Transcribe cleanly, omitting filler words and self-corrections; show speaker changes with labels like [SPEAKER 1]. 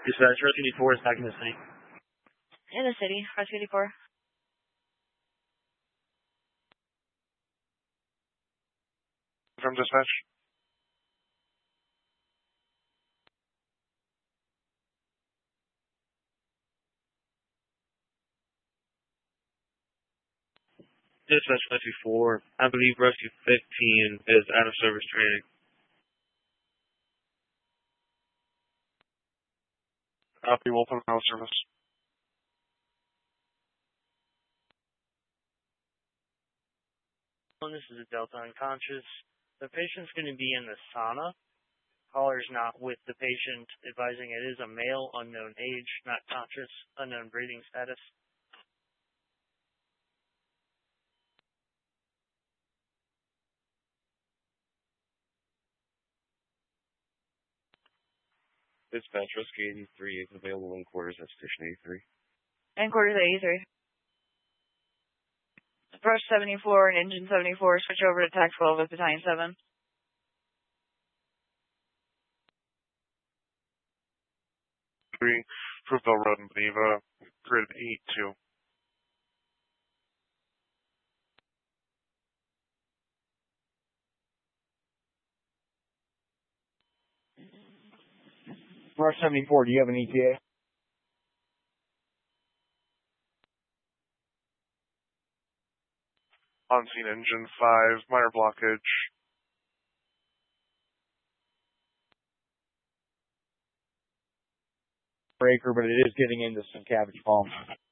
[SPEAKER 1] Dispatch, Rescue 4 is back in the city.
[SPEAKER 2] In the city, Rescue 4.
[SPEAKER 3] From dispatch.
[SPEAKER 1] Dispatch Rescue 4, I believe Rescue 15 is out of service training.
[SPEAKER 3] Copy, we'll put out of service.
[SPEAKER 4] This is a Delta unconscious. The patient's going to be in the sauna. Caller's not with the patient, advising it is a male, unknown age, not conscious, unknown breathing status.
[SPEAKER 3] Dispatch, Rescue 83 is available in quarters at Station 83.
[SPEAKER 2] In quarters 83. Brush 74 and Engine 74, switch over to TAC 12 with Battalion 7.
[SPEAKER 3] Fruitvale Road in Beneva, grid 8-2.
[SPEAKER 5] Brush 74, do you have an ETA?
[SPEAKER 3] On scene engine 5, minor blockage.
[SPEAKER 5] Breaker, but it is getting into some cabbage palms.